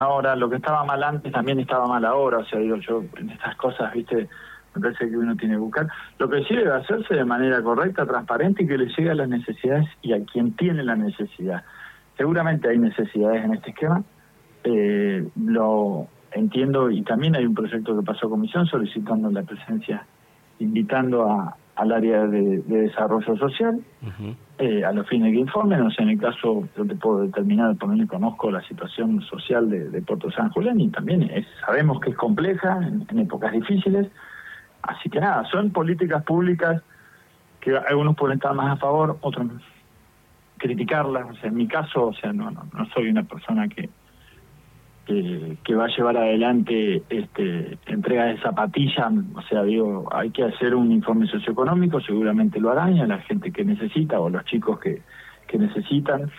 ahora, lo que estaba mal antes también estaba mal ahora, o sea, digo yo, en estas cosas, viste, me parece que uno tiene que buscar. Lo que sí debe hacerse de manera correcta, transparente y que le llegue a las necesidades y a quien tiene la necesidad. Seguramente hay necesidades en este esquema, lo entiendo, y también hay un proyecto que pasó a comisión solicitando la presencia, invitando al área de desarrollo social, a los fines que informen. O sea, en el caso, yo te puedo determinar, por no conozco la situación social de Puerto San Julián, y también sabemos que es compleja en épocas difíciles. Así que nada, son políticas públicas que algunos pueden estar más a favor, otros criticarlas. O sea, en mi caso, o sea, no soy una persona que va a llevar adelante entrega de zapatillas. O sea, digo, hay que hacer un informe socioeconómico, seguramente lo harán, y a la gente que necesita o los chicos que necesitan,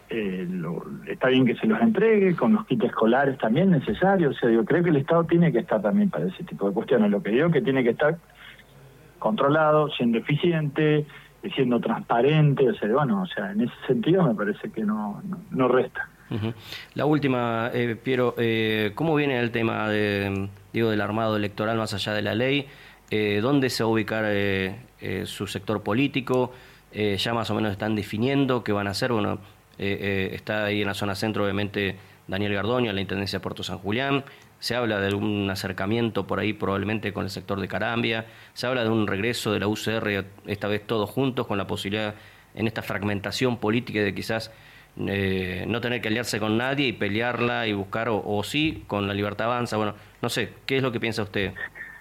está bien que se los entregue, con los kits escolares también necesarios. O sea, digo, creo que el Estado tiene que estar también para ese tipo de cuestiones. Lo que digo es que tiene que estar controlado, siendo eficiente, siendo transparente. O sea, bueno, o sea, en ese sentido me parece que no resta. La última, Piero, ¿cómo viene el tema del armado electoral más allá de la ley? ¿Dónde se va a ubicar su sector político? Ya más o menos están definiendo qué van a hacer. Bueno, está ahí en la zona centro, obviamente, Daniel Gardoño, la Intendencia de Puerto San Julián. Se habla de algún acercamiento por ahí probablemente con el sector de Carambia. Se habla de un regreso de la UCR, esta vez todos juntos, con la posibilidad en esta fragmentación política de quizás no tener que aliarse con nadie y pelearla y buscar, o sí, con la Libertad Avanza. Bueno, no sé, ¿qué es lo que piensa usted?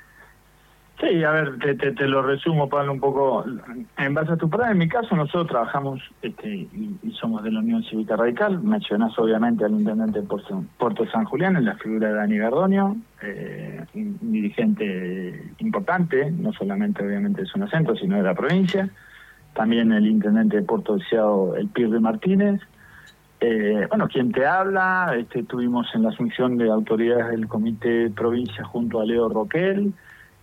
Sí, a ver, te lo resumo, Pablo, un poco en base a tu palabra. En mi caso, nosotros trabajamos y somos de la Unión Cívica Radical. Mencionás obviamente al intendente de Puerto San Julián, en la figura de Dani Gardoño, un dirigente importante, no solamente obviamente de zona centro, sino de la provincia. También el intendente de Puerto Deseado, el Pirre Martínez. Bueno, quien te habla, estuvimos en la asunción de autoridades del Comité Provincia junto a Leo Roquel,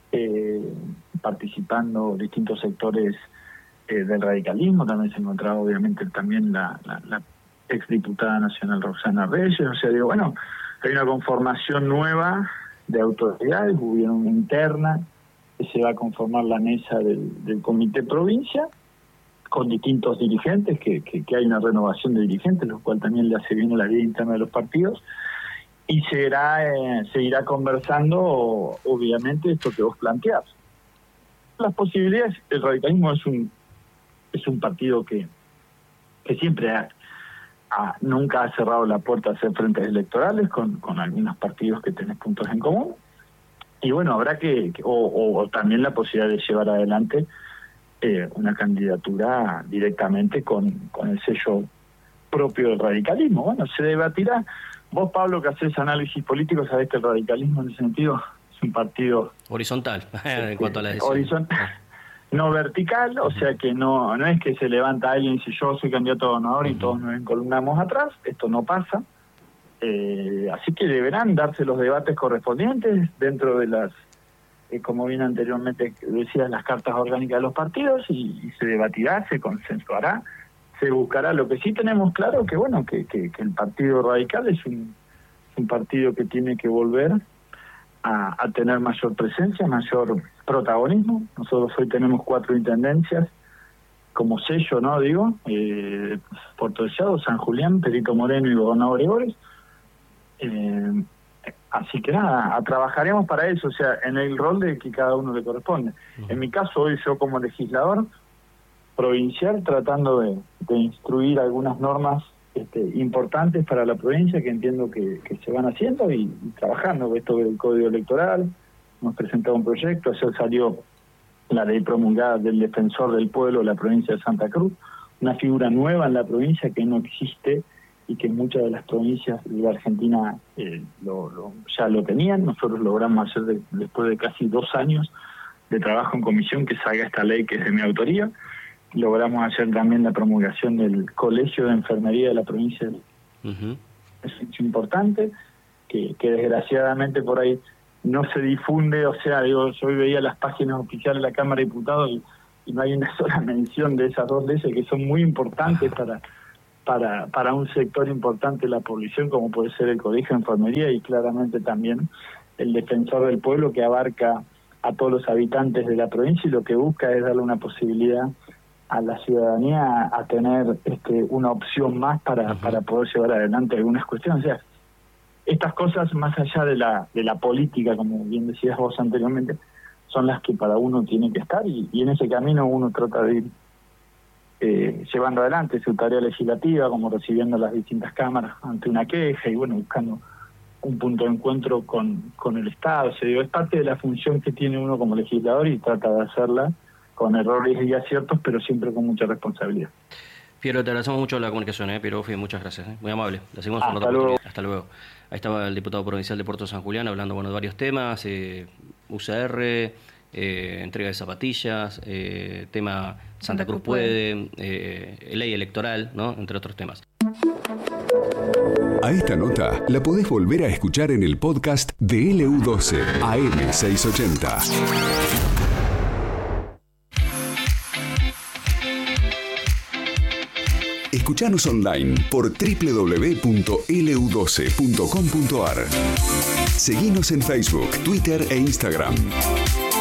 participando distintos sectores del radicalismo. También se encontraba obviamente también la exdiputada nacional Roxana Reyes. O sea, digo, bueno, hay una conformación nueva de autoridades, hubo una interna, que se va a conformar la mesa del Comité Provincia, con distintos dirigentes, que hay una renovación de dirigentes, lo cual también le hace bien a la vida interna de los partidos, y seguirá conversando, obviamente, esto que vos planteás. Las posibilidades, el radicalismo es un partido que siempre nunca ha cerrado la puerta a hacer frentes electorales con algunos partidos que tenés puntos en común, y bueno, habrá o también la posibilidad de llevar adelante una candidatura directamente con el sello propio del radicalismo. Bueno, se debatirá. Vos, Pablo, que haces análisis político, sabés que el radicalismo en ese sentido es un partido horizontal en cuanto a la decisión. Horizontal, no vertical. O sea que no es que se levanta alguien y dice yo soy candidato a gobernador y todos nos encolumnamos atrás. Esto no pasa. Así que deberán darse los debates correspondientes dentro de las, como bien anteriormente decía, las cartas orgánicas de los partidos, y se debatirá, se consensuará, se buscará. Lo que sí tenemos claro que bueno, que el Partido Radical es un partido que tiene que volver a tener mayor presencia, mayor protagonismo. Nosotros hoy tenemos 4 intendencias como sello, ¿no? Digo, Puerto Deseado, San Julián, Perito Moreno y Gobernador Gregores. Así que nada, trabajaremos para eso, o sea, en el rol de que cada uno le corresponde. En mi caso, hoy yo como legislador provincial, tratando de instruir algunas normas importantes para la provincia, que entiendo que se van haciendo, y trabajando esto del Código Electoral. Hemos presentado un proyecto, ayer salió la ley promulgada del Defensor del Pueblo de la provincia de Santa Cruz, una figura nueva en la provincia que no existe y que muchas de las provincias de la Argentina ya lo tenían. Nosotros logramos hacer, después de casi 2 años de trabajo en comisión, que salga esta ley que es de mi autoría. Logramos hacer también la promulgación del Colegio de Enfermería de la provincia. Es un hecho importante que desgraciadamente por ahí no se difunde. O sea, digo, yo hoy veía las páginas oficiales de la Cámara de Diputados y no hay una sola mención de esas 2 leyes que son muy importantes para un sector importante de la población, como puede ser el Colegio de Enfermería y claramente también el Defensor del Pueblo, que abarca a todos los habitantes de la provincia y lo que busca es darle una posibilidad a la ciudadanía a tener una opción más para poder llevar adelante algunas cuestiones. O sea, estas cosas, más allá de la política, como bien decías vos anteriormente, son las que para uno tiene que estar, y en ese camino uno trata de ir llevando adelante su tarea legislativa, como recibiendo las distintas cámaras ante una queja y bueno, buscando un punto de encuentro con el Estado. O sea, es parte de la función que tiene uno como legislador y trata de hacerla con errores y aciertos, pero siempre con mucha responsabilidad. Piero, te agradecemos mucho la comunicación, Piero Boffi, muchas gracias, muy amable. La seguimos en Hasta luego. Hasta luego. Ahí estaba el diputado provincial de Puerto San Julián hablando de varios temas, UCR, entrega de zapatillas, tema Santa Cruz puede, ley electoral, ¿no? Entre otros temas. A esta nota la podés volver a escuchar en el podcast de LU12 AM680. Escuchanos online por www.lu12.com.ar. Seguinos en Facebook, Twitter e Instagram.